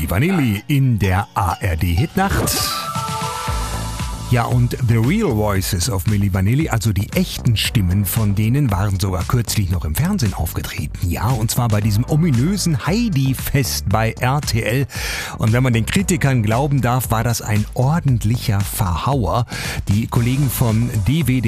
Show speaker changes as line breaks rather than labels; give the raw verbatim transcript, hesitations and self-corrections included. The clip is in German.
Milli Vanilli in der A R D-Hitnacht. Ja, und The Real Voices of Milli Vanilli, also die echten Stimmen von denen, waren sogar kürzlich noch im Fernsehen aufgetreten. Ja, und zwar bei diesem ominösen Heidi-Fest bei R T L. Und wenn man den Kritikern glauben darf, war das ein ordentlicher Verhauer. Die Kollegen vom D W D